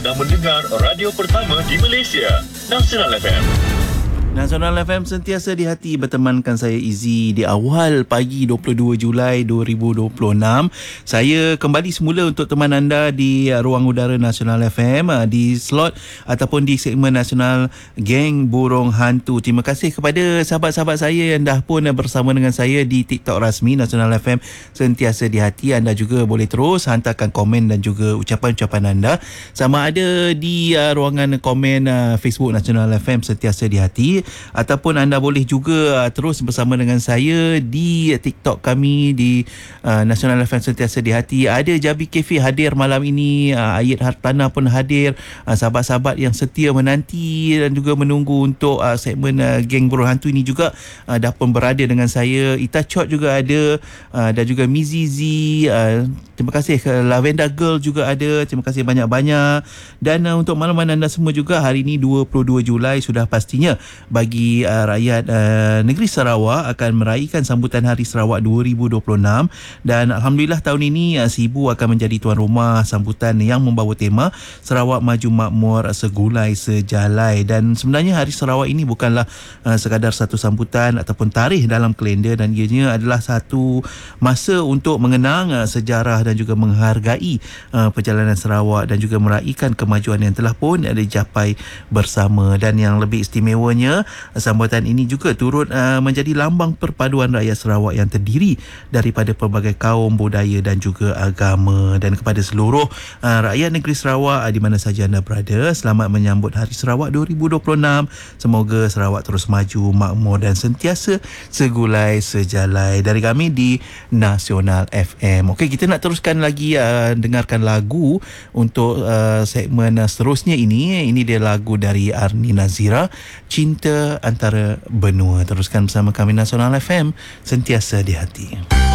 sedang mendengar radio pertama di Malaysia, Nasional FM. Nasional FM sentiasa di hati bertemankan saya Izzy di awal pagi 22 Julai 2026. Saya kembali semula untuk teman anda di ruang udara Nasional FM di slot ataupun di segmen nasional Geng Burung Hantu. Terima kasih kepada sahabat-sahabat saya yang dah pun bersama dengan saya di TikTok rasmi Nasional FM sentiasa di hati. Anda juga boleh terus hantarkan komen dan juga ucapan-ucapan anda sama ada di ruangan komen Facebook Nasional FM sentiasa di hati, ataupun anda boleh juga terus bersama dengan saya di TikTok kami di Nasional FM sentiasa di hati. Ada Jabi Cafe hadir malam ini, Ayat Hartana pun hadir, sahabat-sahabat yang setia menanti dan juga menunggu untuk segmen Geng Burung Hantu ini juga dah pun berada dengan saya. Ita Chot juga ada, dan juga Mizizi, terima kasih. Lavender Girl juga ada, terima kasih banyak-banyak. Dan untuk makluman anda semua juga, hari ini 22 Julai sudah pastinya bagi rakyat negeri Sarawak akan meraihkan sambutan Hari Sarawak 2026, dan alhamdulillah tahun ini Sibu akan menjadi tuan rumah sambutan yang membawa tema Sarawak Maju Makmur Segulai Sejalai. Dan sebenarnya Hari Sarawak ini bukanlah sekadar satu sambutan ataupun tarikh dalam kalender, dan ianya adalah satu masa untuk mengenang sejarah dan juga menghargai perjalanan Sarawak dan juga meraihkan kemajuan yang telah pun dicapai bersama. Dan yang lebih istimewanya, sambutan ini juga turut menjadi lambang perpaduan rakyat Sarawak yang terdiri daripada pelbagai kaum, budaya dan juga agama. Dan kepada seluruh rakyat negeri Sarawak di mana saja anda berada, selamat menyambut Hari Sarawak 2026. Semoga Sarawak terus maju, makmur dan sentiasa segulai sejalai. Dari kami di Nasional FM. Okey, kita nak teruskan lagi dengarkan lagu untuk segmen seterusnya ini. Ini dia lagu dari Arni Nazira, Cinta Antara Benua. Teruskan bersama kami Nasional FM, sentiasa di hati.